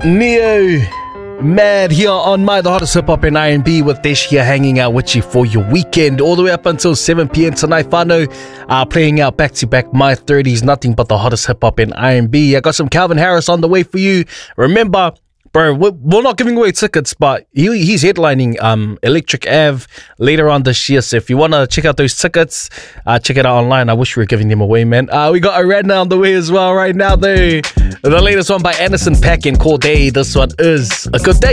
Neo Mad here on the hottest hip hop and R&B with Desh here hanging out with you for your weekend all the way up until 7 p.m. tonight. Whānau playing out back to back my 30s, nothing but the hottest hip hop and R&B. I got some Calvin Harris on the way for you. Remember, bro, we're not giving away tickets, but he's headlining Electric Ave later on this year. So if you want to check out those tickets, check it out online. I wish we were giving them away, man. We got Ariana on the way as well right now, though. The latest one by Anderson .Paak and Cordae. This one is A Good Day.